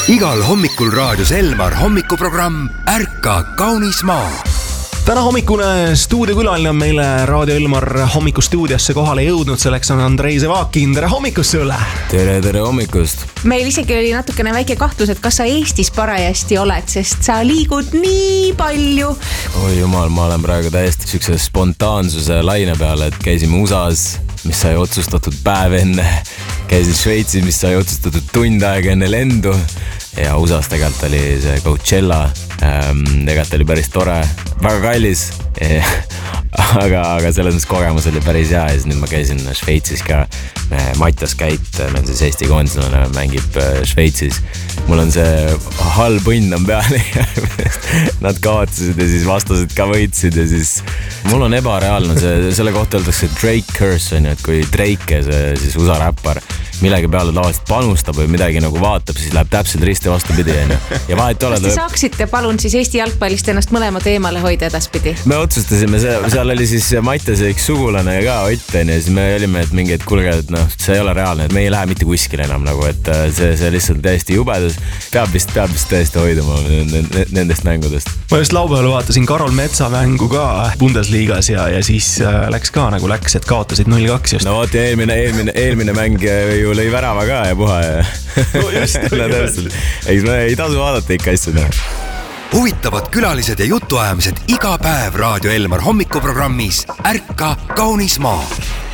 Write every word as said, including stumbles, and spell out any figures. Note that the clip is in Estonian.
Igal hommikul raadios Elmar hommikuprogramm Ärka kaunis maa. Täna hommikune stuudiokülaline on meile Raadio Elmar hommikustuudiosse kohale jõudnud. Selleks on Andrei Zevakin. Tere hommikust sulle! Tere, tere hommikust! Meil isegi oli natukene väike kahtlus, et kas sa Eestis parajasti oled, sest sa liigud nii palju. Oi jumal, ma olen praegu täiesti sükse spontaansuse laine peale, et käisime U S A-s, mis sai otsustatud päev enne. Käisin Šveitsis, mis sai otsustatud tund aega enne lendu. Ja U S A-s tegelikult oli see Coachella. Ähm, tegelikult oli päris tore, väga kallis. aga, aga selles mõttes kogemus oli päris hea. Ja siis nüüd ma käisin Šveitsis ka. Mattias Käit, meil siis Eesti koondislane mängib Šveitsis. Mul on see halb õnn on peal. Nad kaotasid ja siis vastased ka võitsid ja siis mul on ebareaalne see, selle kohta öeldakse Drake curse on ju, et kui Drake, see siis U S A räppar, millegi peale tavaliselt panustab või midagi nagu vaatab, siis läheb täpselt risti vastupidi on ju. Ja vahet ole. Kas te saaksite palun siis Eesti jalgpallist ennast mõlema teemale hoida edaspidi? Me otsustasime, seal oli siis Mattias üks sugulane ka Ott on ja siis me olime, et mingi, et kulge, et noh, see ei ole reaalne, et me ei lähe mitte kuskil enam nagu, et see, see lihtsalt täiesti jubedus. Peab vist, peab vist täiesti hoiduma nendest mängudest. Ma just laupäeval vaatasin Karol Metsa mängu ka Bundesliigas ja, ja siis läks ka nagu läks, et kaotasid null kaks just. No vaat ja eelmine, eelmine, eelmine mäng ju lõi värava ka ja puha ja no just, no, täpselt. Ei, ei tasu vaadata ikka asjad. Huvitavad külalised ja jutuajamised iga päev Raadio Elmar hommikuprogrammis Ärka kaunis maa.